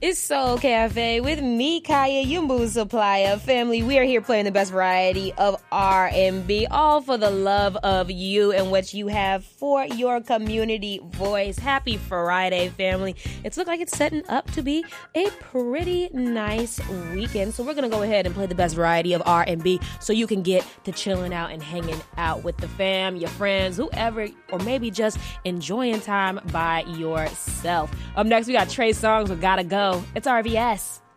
It's Soul Cafe with me, Kaya, your mood supplier. Family, we are here playing the best variety of R&B, all for the love of you and what you have for your community voice. Happy Friday, family. It's looked like it's setting up to be a pretty nice weekend. So we're going to go ahead and play the best variety of R&B so you can get to chilling out and hanging out with the fam, your friends, whoever, or maybe just enjoying time by yourself. Up next, we got Trey Songz with Gotta Go. It's RVS.